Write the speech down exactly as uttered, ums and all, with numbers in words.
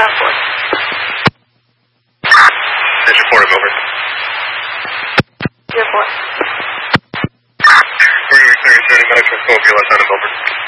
South Fork. Is your port over? Your port. Where are you returning medical scope? You left out of over.